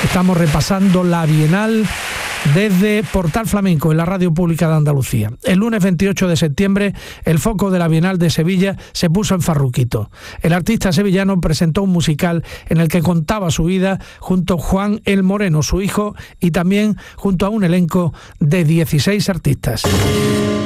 Estamos repasando la Bienal desde Portal Flamenco en la Radio Pública de Andalucía. El lunes 28 de septiembre, el foco de la Bienal de Sevilla se puso en Farruquito. El artista sevillano presentó un musical en el que contaba su vida junto a Juan el Moreno, su hijo, y también junto a un elenco de 16 artistas.